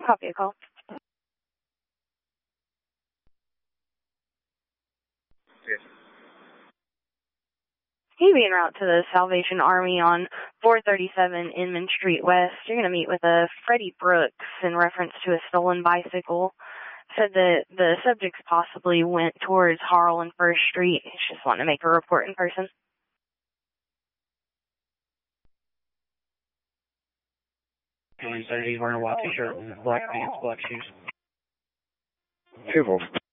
Copy a call. Yes. He'd be en route to the Salvation Army on 437 Inman Street West. You're going to meet with a Freddie Brooks in reference to a stolen bicycle. Said that the subjects possibly went towards Harl and First Street. He's just wanting to make a report in person. He said he's wearing a white t-shirt and black pants, black shoes. 2-4.